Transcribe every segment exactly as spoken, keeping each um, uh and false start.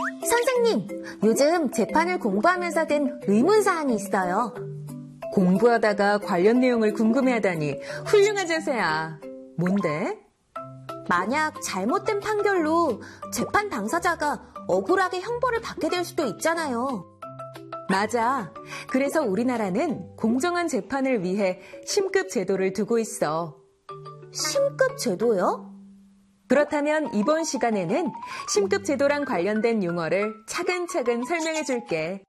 선생님, 요즘 재판을 공부하면서 든 의문사항이 있어요. 공부하다가 관련 내용을 궁금해하다니 훌륭한 자세야. 뭔데? 만약 잘못된 판결로 재판 당사자가 억울하게 형벌을 받게 될 수도 있잖아요. 맞아. 그래서 우리나라는 공정한 재판을 위해 심급 제도를 두고 있어. 심급 제도요? 그렇다면 이번 시간에는 심급 제도랑 관련된 용어를 차근차근 설명해 줄게.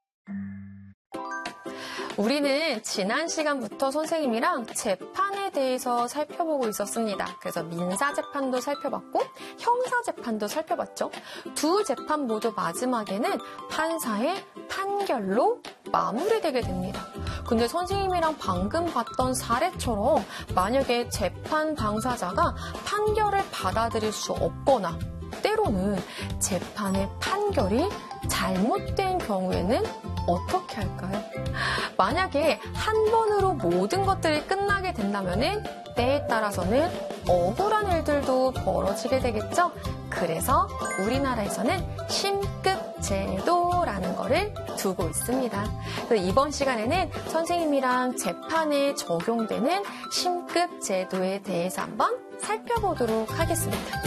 우리는 지난 시간부터 선생님이랑 재판에 대해서 살펴보고 있었습니다. 그래서 민사재판도 살펴봤고 형사재판도 살펴봤죠. 두 재판 모두 마지막에는 판사의 판결로 마무리되게 됩니다. 근데 선생님이랑 방금 봤던 사례처럼 만약에 재판 당사자가 판결을 받아들일 수 없거나 때로는 재판의 판결이 잘못된 경우에는 어떻게 할까요? 만약에 한 번으로 모든 것들이 끝나게 된다면 때에 따라서는 억울한 일들도 벌어지게 되겠죠? 그래서 우리나라에서는 심급 제도라는 거를 두고 있습니다. 그래서 이번 시간에는 선생님이랑 재판에 적용되는 심급 제도에 대해서 한번 살펴보도록 하겠습니다.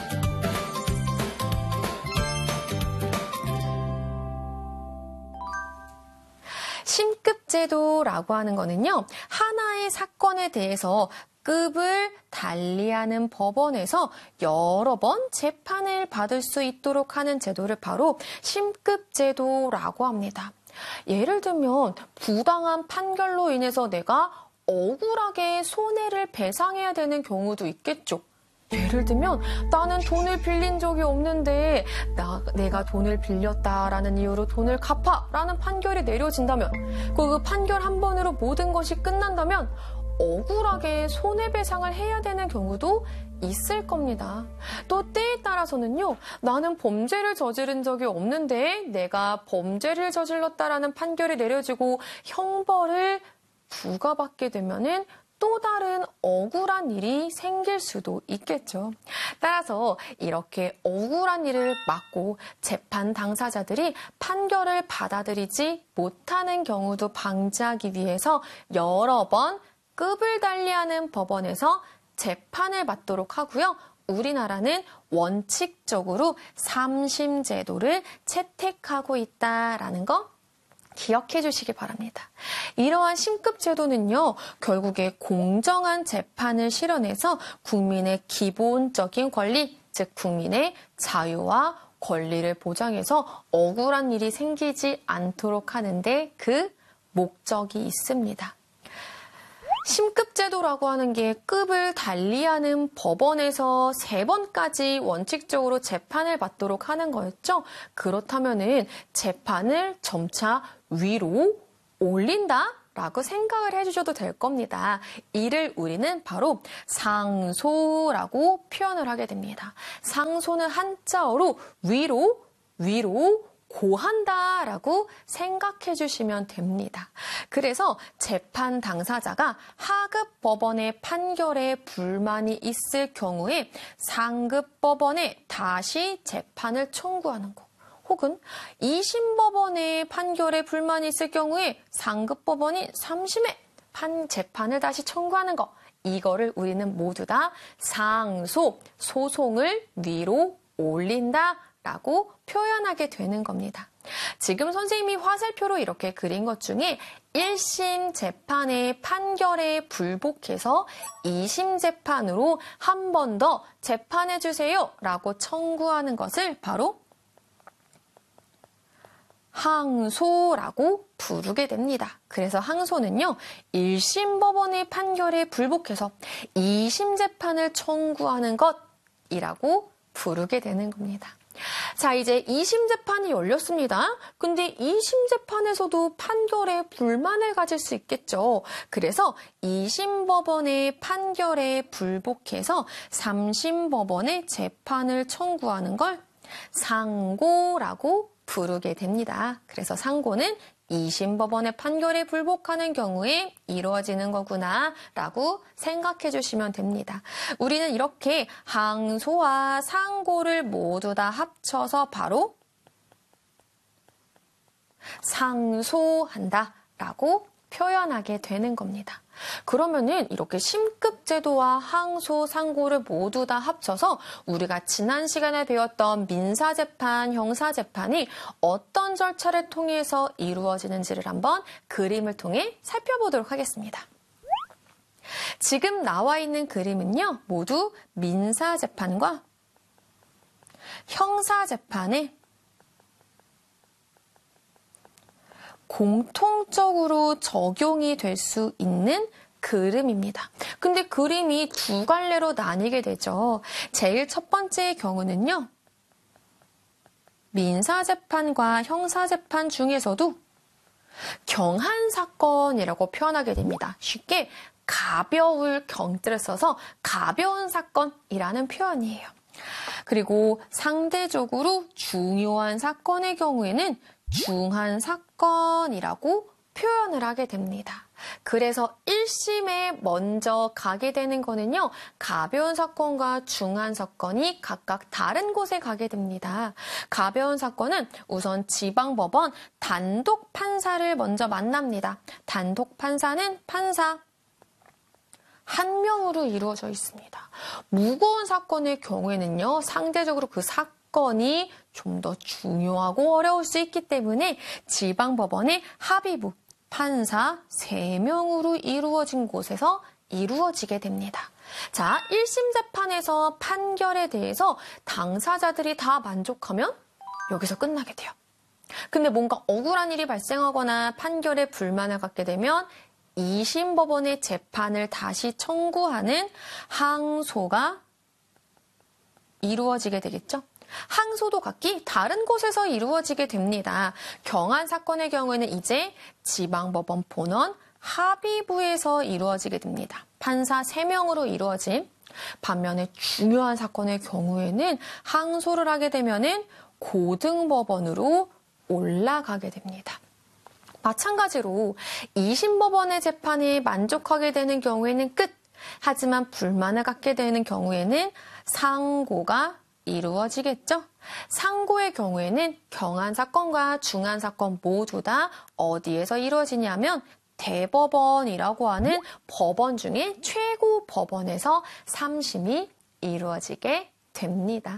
심급제도라고 하는 거는요, 하나의 사건에 대해서 급을 달리하는 법원에서 여러 번 재판을 받을 수 있도록 하는 제도를 바로 심급제도라고 합니다. 예를 들면 부당한 판결로 인해서 내가 억울하게 손해를 배상해야 되는 경우도 있겠죠. 예를 들면 나는 돈을 빌린 적이 없는데 나, 내가 돈을 빌렸다라는 이유로 돈을 갚아라는 판결이 내려진다면 그 판결 한 번으로 모든 것이 끝난다면 억울하게 손해배상을 해야 되는 경우도 있을 겁니다. 또 때에 따라서는요, 나는 범죄를 저지른 적이 없는데 내가 범죄를 저질렀다라는 판결이 내려지고 형벌을 부과받게 되면은 또 다른 억울한 일이 생길 수도 있겠죠. 따라서 이렇게 억울한 일을 막고 재판 당사자들이 판결을 받아들이지 못하는 경우도 방지하기 위해서 여러 번 급을 달리하는 법원에서 재판을 받도록 하고요. 우리나라는 원칙적으로 삼심 제도를 채택하고 있다라는 거 기억해 주시기 바랍니다. 이러한 심급 제도는요, 결국에 공정한 재판을 실현해서 국민의 기본적인 권리, 즉 국민의 자유와 권리를 보장해서 억울한 일이 생기지 않도록 하는데 그 목적이 있습니다. 심급제도라고 하는 게 급을 달리하는 법원에서 세 번까지 원칙적으로 재판을 받도록 하는 거였죠. 그렇다면은 재판을 점차 위로 올린다? 라고 생각을 해주셔도 될 겁니다. 이를 우리는 바로 상소라고 표현을 하게 됩니다. 상소는 한자어로 위로, 위로, 고한다라고 생각해 주시면 됩니다. 그래서 재판 당사자가 하급 법원의 판결에 불만이 있을 경우에 상급 법원에 다시 재판을 청구하는 것, 혹은 이심 법원의 판결에 불만이 있을 경우에 상급 법원이 삼심에 판 재판을 다시 청구하는 것, 이거를 우리는 모두 다 상소, 소송을 위로 올린다 라고 표현하게 되는 겁니다. 지금 선생님이 화살표로 이렇게 그린 것 중에 일심 재판의 판결에 불복해서 이심 재판으로 한 번 더 재판해 주세요 라고 청구하는 것을 바로 항소라고 부르게 됩니다. 그래서 항소는요, 일심 법원의 판결에 불복해서 이심 재판을 청구하는 것이라고 부르게 되는 겁니다. 자, 이제 이심 재판이 열렸습니다. 근데 이심 재판에서도 판결에 불만을 가질 수 있겠죠. 그래서 이심 법원의 판결에 불복해서 삼심 법원의 재판을 청구하는 걸 상고라고 부르게 됩니다. 그래서 상고는 이심 법원의 판결에 불복하는 경우에 이루어지는 거구나 라고 생각해 주시면 됩니다. 우리는 이렇게 항소와 상고를 모두 다 합쳐서 바로 상소한다 라고 표현하게 되는 겁니다. 그러면은 이렇게 심급제도와 항소, 상고를 모두 다 합쳐서 우리가 지난 시간에 배웠던 민사재판, 형사재판이 어떤 절차를 통해서 이루어지는지를 한번 그림을 통해 살펴보도록 하겠습니다. 지금 나와 있는 그림은요, 모두 민사재판과 형사재판의 공통적으로 적용이 될 수 있는 그림입니다. 근데 그림이 두 갈래로 나뉘게 되죠. 제일 첫 번째의 경우는요, 민사재판과 형사재판 중에서도 경한 사건이라고 표현하게 됩니다. 쉽게 가벼울 경들을 써서 가벼운 사건이라는 표현이에요. 그리고 상대적으로 중요한 사건의 경우에는 중한 사건이라고 표현을 하게 됩니다. 그래서 일 심에 먼저 가게 되는 거는요, 가벼운 사건과 중한 사건이 각각 다른 곳에 가게 됩니다. 가벼운 사건은 우선 지방법원 단독 판사를 먼저 만납니다. 단독 판사는 판사 한 명으로 이루어져 있습니다. 무거운 사건의 경우에는요, 상대적으로 그 사건이 좀 더 중요하고 어려울 수 있기 때문에 지방법원의 합의부 판사 세 명으로 이루어진 곳에서 이루어지게 됩니다. 자, 일 심 재판에서 판결에 대해서 당사자들이 다 만족하면 여기서 끝나게 돼요. 근데 뭔가 억울한 일이 발생하거나 판결에 불만을 갖게 되면 이 심 법원의 재판을 다시 청구하는 항소가 이루어지게 되겠죠. 항소도 각기 다른 곳에서 이루어지게 됩니다. 경한 사건의 경우에는 이제 지방법원 본원 합의부에서 이루어지게 됩니다. 판사 세 명으로 이루어진. 반면에 중요한 사건의 경우에는 항소를 하게 되면은 고등법원으로 올라가게 됩니다. 마찬가지로 이 심 법원의 재판이 만족하게 되는 경우에는 끝. 하지만 불만을 갖게 되는 경우에는 상고가 이루어지겠죠. 상고의 경우에는 경한 사건과 중한 사건 모두 다 어디에서 이루어지냐면 대법원이라고 하는 법원 중에 최고 법원에서 삼 심이 이루어지게 됩니다.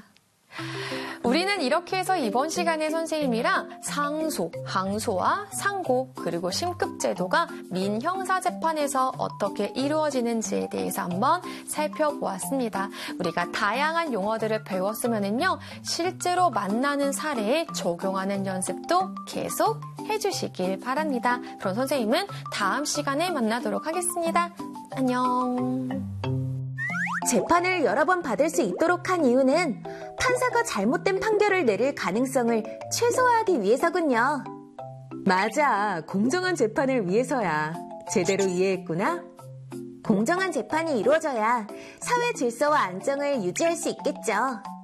우리는 이렇게 해서 이번 시간에 선생님이랑 상소, 항소와 상고, 그리고 심급제도가 민형사재판에서 어떻게 이루어지는지에 대해서 한번 살펴보았습니다. 우리가 다양한 용어들을 배웠으면은요, 실제로 만나는 사례에 적용하는 연습도 계속 해주시길 바랍니다. 그럼 선생님은 다음 시간에 만나도록 하겠습니다. 안녕. 재판을 여러 번 받을 수 있도록 한 이유는 판사가 잘못된 판결을 내릴 가능성을 최소화하기 위해서군요. 맞아. 공정한 재판을 위해서야. 제대로 이해했구나? 공정한 재판이 이루어져야 사회 질서와 안정을 유지할 수 있겠죠.